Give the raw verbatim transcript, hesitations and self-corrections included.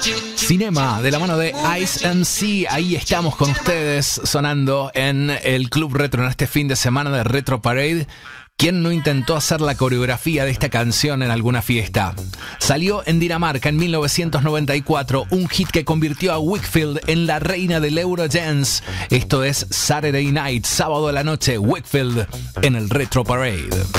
Cinema, de la mano de Ice M C. Ahí estamos con ustedes, sonando en el Club Retro en este fin de semana de Retro Parade. ¿Quién no intentó hacer la coreografía de esta canción en alguna fiesta? Salió en Dinamarca en mil novecientos noventa y cuatro, un hit que convirtió a Wakefield en la reina del Eurodance. Esto es Saturday Night, sábado de la noche, Wakefield en el Retro Parade.